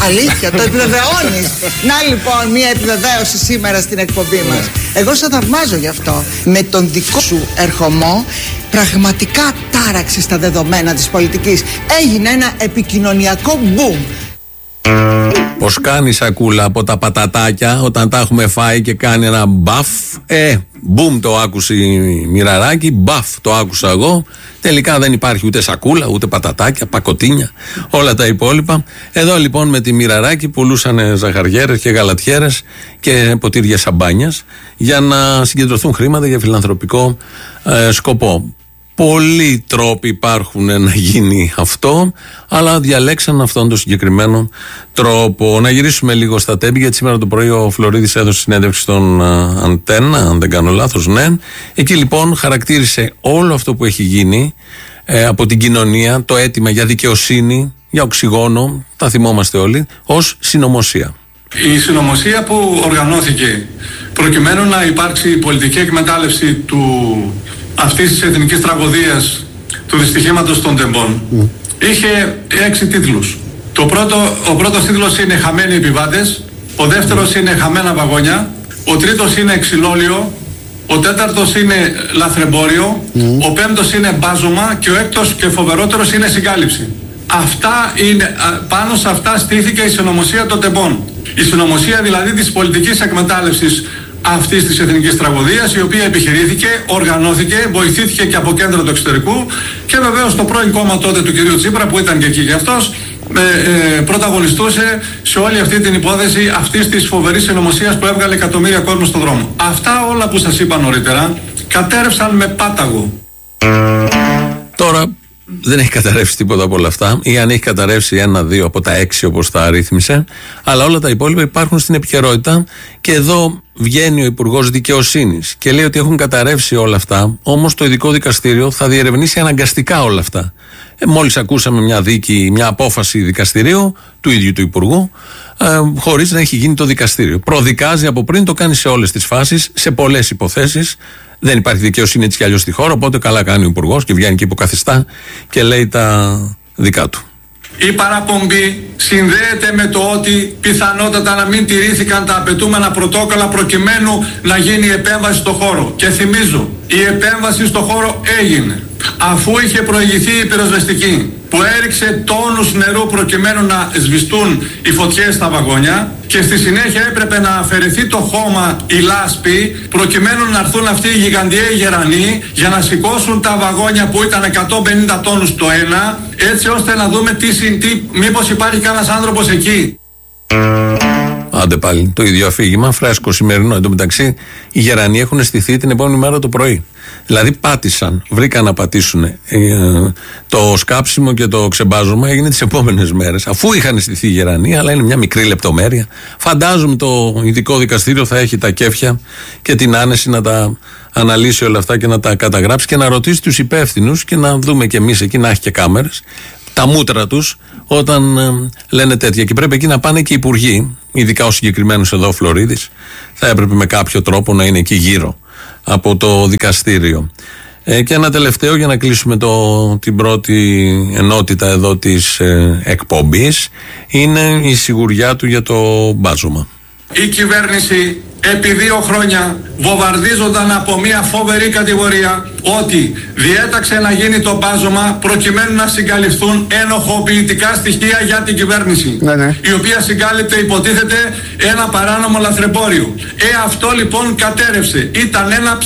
Αλήθεια, το επιβεβαιώνεις. Να λοιπόν, μια επιβεβαίωση σήμερα στην εκπομπή μας. Εγώ σε θαυμάζω γι' αυτό. Με τον δικό σου ερχομό πραγματικά τάραξε στα δεδομένα της πολιτικής. Έγινε ένα επικοινωνιακό boom. Πως κάνει σακούλα από τα πατατάκια όταν τα έχουμε φάει και κάνει ένα μπαφ. Μπουμ το άκουσε η Μοιραράκη, μπαφ το άκουσα εγώ. Τελικά δεν υπάρχει ούτε σακούλα, ούτε πατατάκια, πακοτίνια, όλα τα υπόλοιπα. Εδώ λοιπόν με τη Μοιραράκη πουλούσαν ζαχαριέρες και γαλατιέρες και ποτήρια σαμπάνιας για να συγκεντρωθούν χρήματα για φιλανθρωπικό σκοπό. Πολλοί τρόποι υπάρχουν να γίνει αυτό, αλλά διαλέξαν αυτόν τον συγκεκριμένο τρόπο. Να γυρίσουμε λίγο στα τέμπη, γιατί σήμερα το πρωί ο Φλωρίδης έδωσε συνέντευξη στον Αντένα, αν δεν κάνω λάθος, ναι. Εκεί λοιπόν χαρακτήρισε όλο αυτό που έχει γίνει από την κοινωνία, το αίτημα για δικαιοσύνη, για οξυγόνο, τα θυμόμαστε όλοι, ως συνωμοσία. Η συνωμοσία που οργανώθηκε προκειμένου να υπάρξει πολιτική εκμετάλλευση αυτής της εθνικής τραγωδίας, του δυστυχήματος των τεμπών, είχε 6 τίτλους. Ο πρώτος τίτλος είναι «Χαμένοι επιβάτες», ο δεύτερος είναι «Χαμένα βαγόνια», ο τρίτος είναι «Ξυλόλιο», ο τέταρτος είναι «Λαθρεμπόριο», ο πέμπτος είναι «Μπάζωμα» και ο έκτος και φοβερότερος είναι «Συγκάλυψη». Πάνω σε αυτά στήθηκε η συνωμοσία των τεμπών. Η συνωμοσία δηλαδή της πολιτικής εκμετάλλευσης αυτής της εθνικής τραγωδίας, η οποία επιχειρήθηκε, οργανώθηκε, βοηθήθηκε και από κέντρα του εξωτερικού και βεβαίως το πρώην κόμμα τότε του κυρίου Τσίπρα, που ήταν και εκεί γι' αυτός, πρωταγωνιστούσε σε όλη αυτή την υπόθεση αυτής της φοβερής συνωμοσίας που έβγαλε εκατομμύρια κόσμο στον δρόμο. Αυτά όλα που σας είπα νωρίτερα κατέρευσαν με πάταγο. Τώρα δεν έχει καταρρεύσει τίποτα από όλα αυτά, ή αν έχει καταρρεύσει 1-2 από τα 6 όπως τα αρρύθμισε, αλλά όλα τα υπόλοιπα υπάρχουν στην επικαιρότητα. Και εδώ βγαίνει ο Υπουργός Δικαιοσύνης και λέει ότι έχουν καταρρεύσει όλα αυτά, όμως το ειδικό δικαστήριο θα διερευνήσει αναγκαστικά όλα αυτά. Μόλις ακούσαμε μια δίκη, μια απόφαση δικαστηρίου του ίδιου του Υπουργού, χωρίς να έχει γίνει το δικαστήριο. Προδικάζει από πριν, το κάνει σε όλες τις φάσεις, σε πολλές υποθέσεις. Δεν υπάρχει δικαιοσύνη έτσι κι αλλιώς στη χώρα, οπότε καλά κάνει ο Υπουργός και βγαίνει και υποκαθιστά και λέει τα δικά του. Η παραπομπή συνδέεται με το ότι πιθανότατα να μην τηρήθηκαν τα απαιτούμενα πρωτόκολλα προκειμένου να γίνει η επέμβαση στο χώρο. Και θυμίζω, η επέμβαση στο χώρο έγινε αφού είχε προηγηθεί η πυροσβεστική που έριξε τόνους νερού προκειμένου να σβηστούν οι φωτιές στα βαγόνια και στη συνέχεια έπρεπε να αφαιρεθεί το χώμα, η λάσπη, προκειμένου να έρθουν αυτοί οι γιγαντιαίοι γερανοί για να σηκώσουν τα βαγόνια που ήταν 150 τόνους το ένα, έτσι ώστε να δούμε μήπως υπάρχει κανένας άνθρωπος εκεί. Άντε πάλι, το ίδιο αφήγημα, φρέσκο σημερινό. Εν τω μεταξύ, οι γερανοί έχουν στηθεί την επόμενη μέρα το πρωί. Δηλαδή πάτησαν, βρήκαν να πατήσουν. Το σκάψιμο και το ξεμπάζωμα έγινε τις επόμενες μέρες, αφού είχαν στηθεί οι γερανοί, αλλά είναι μια μικρή λεπτομέρεια. Φαντάζομαι το ειδικό δικαστήριο θα έχει τα κέφια και την άνεση να τα αναλύσει όλα αυτά και να τα καταγράψει και να ρωτήσει τους υπεύθυνους και να δούμε κι εμείς εκεί, να έχει και κάμερες, τα μούτρα τους όταν λένε τέτοια. Και πρέπει εκεί να πάνε και οι υπουργοί, ειδικά ο συγκεκριμένος εδώ ο Φλωρίδης, θα έπρεπε με κάποιο τρόπο να είναι εκεί γύρω από το δικαστήριο. Και ένα τελευταίο για να κλείσουμε την πρώτη ενότητα εδώ της εκπομπής, είναι η σιγουριά του για το μπάζωμα. Η κυβέρνηση επί 2 χρόνια βομβαρδίζονταν από μια φοβερή κατηγορία ότι διέταξε να γίνει το μπάζωμα προκειμένου να συγκαλυφθούν ενοχοποιητικά στοιχεία για την κυβέρνηση, η οποία συγκάλυπτε υποτίθεται ένα παράνομο λαθρεμπόριο. Αυτό λοιπόν κατέρευσε. Ήταν ένα